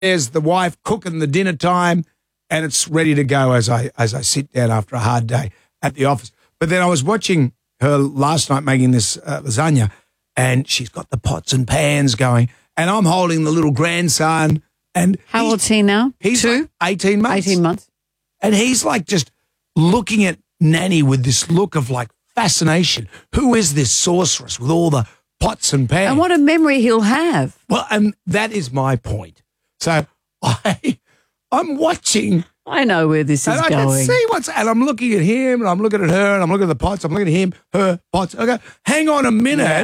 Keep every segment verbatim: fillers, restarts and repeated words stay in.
there's the wife cooking the dinner time, and it's ready to go as I as I sit down after a hard day at the office. But then I was watching her last night making this uh, lasagna, and she's got the pots and pans going, and I'm holding the little grandson. And how old's he now? He's Two? Like eighteen months. eighteen months. And he's like just looking at Nanny with this look of like fascination. Who is this sorceress with all the pots and pans? And what a memory he'll have. Well, and that is my point. So I, I'm watching. I know where this is and I going. can see what's, and I'm looking at him, and I'm looking at her, and I'm looking at the pots. I'm looking at him, her pots. I go, hang on a minute. Yeah.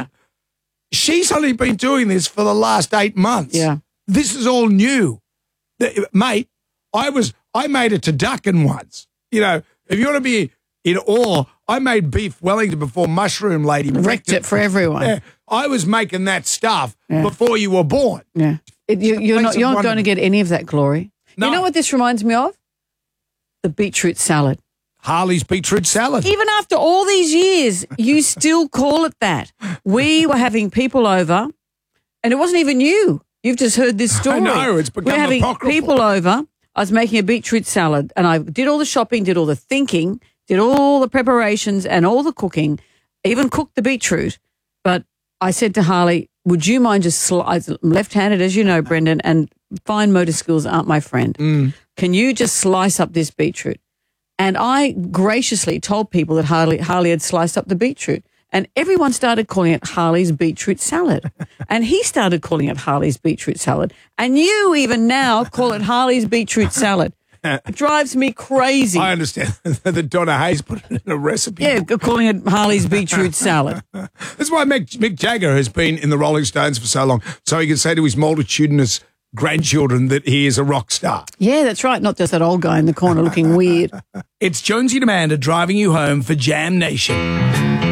She's only been doing this for the last eight months. Yeah. This is all new. The- Mate, I was, I made a turducken once. You know, if you want to be in awe, I made beef Wellington before Mushroom Lady Wrecked it for everyone. Yeah, I was making that stuff Yeah. before you were born. Yeah. It, you, you're Makes not, it you're not wonderful. going to get any of that glory. No. You know what this reminds me of? The beetroot salad. Harley's beetroot salad. Even after all these years, you still call it that. We were having people over, and it wasn't even you. You've just heard this story. I know, it's become We're having apocryphal. people over. I was making a beetroot salad, and I did all the shopping, did all the thinking, did all the preparations and all the cooking, even cooked the beetroot. But I said to Harley, would you mind just, sli- I'm left-handed, as you know, Brendan, and fine motor skills aren't my friend. Mm. Can you just slice up this beetroot? And I graciously told people that Harley, Harley had sliced up the beetroot. And everyone started calling it Harley's beetroot salad. And he started calling it Harley's beetroot salad. And you even now call it Harley's beetroot salad. It drives me crazy. I understand that Donna Hayes put it in a recipe. Yeah, calling it Harley's beetroot salad. That's why Mick, Mick Jagger has been in the Rolling Stones for so long, so he can say to his multitudinous grandchildren that he is a rock star. Yeah, that's right. Not just that old guy in the corner looking weird. It's Jonesy and Amanda driving you home for Jam Nation.